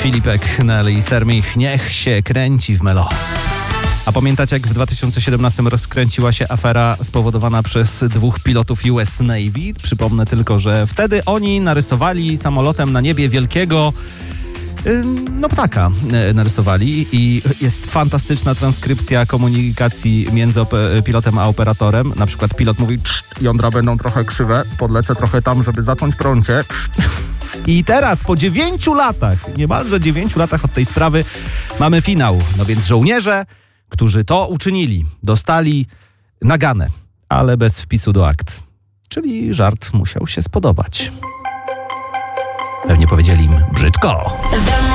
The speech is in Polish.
Filipek, Nelly i Sermich, niech się kręci w melo. A pamiętacie, jak w 2017 rozkręciła się afera spowodowana przez 2 pilotów US Navy? Przypomnę tylko, że wtedy oni narysowali samolotem na niebie wielkiego ptaka narysowali i jest fantastyczna transkrypcja komunikacji między pilotem a operatorem. Na przykład pilot mówi: jądra będą trochę krzywe, podlecę trochę tam, żeby zacząć prącie. I teraz po 9 latach, niemalże 9 latach od tej sprawy mamy finał. No więc żołnierze, którzy to uczynili, dostali naganę, ale bez wpisu do akt. Czyli żart musiał się spodobać. Pewnie powiedzieli im brzydko.